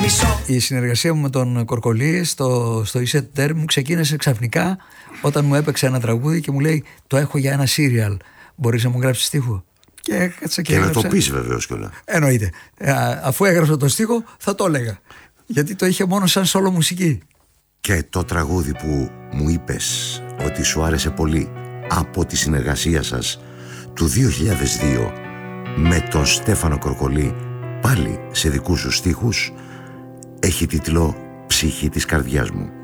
Η συνεργασία μου με τον Κορκολί στο Iset μου ξεκίνησε ξαφνικά όταν μου έπαιξε ένα τραγούδι και μου λέει το έχω για ένα σύριαλ, μπορείς να μου γράψεις στίχο? Και να το πεις βεβαίως κιόλα. Εννοείται. Αφού έγραψα το στίχο θα το έλεγα, γιατί το είχε μόνο σαν σόλο μουσική. Και το τραγούδι που μου είπες ότι σου άρεσε πολύ από τη συνεργασία σας του 2002 με τον Στέφανο Κορκολί, πάλι σε δικούς σου στίχους, έχει τίτλο «Ψυχή της καρδιάς μου».